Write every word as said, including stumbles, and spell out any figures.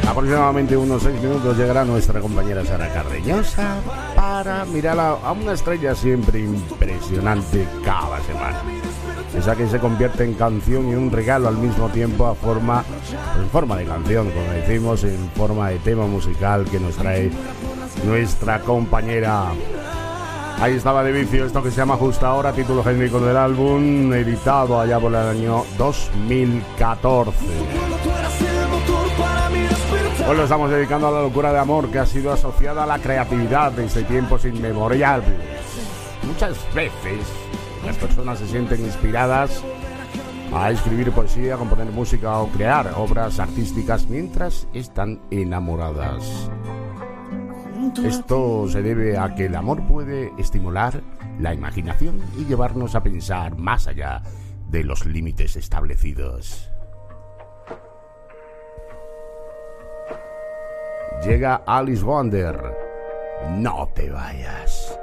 aproximadamente unos seis minutos llegará nuestra compañera Sara Carreñosa para mirar a, a una estrella siempre impresionante cada semana. Esa que se convierte en canción y un regalo al mismo tiempo a forma, en forma de canción, como decimos, en forma de tema musical que nos trae nuestra compañera. Ahí estaba de vicio esto que se llama Justo Ahora, título genérico del álbum, editado allá por el año dos mil catorce. Hoy lo estamos dedicando a la locura de amor que ha sido asociada a la creatividad desde tiempos inmemoriales. Muchas veces las personas se sienten inspiradas a escribir poesía, componer música o crear obras artísticas mientras están enamoradas. Esto se debe a que el amor puede estimular la imaginación y llevarnos a pensar más allá de los límites establecidos. Llega Alice Wonder. No te vayas.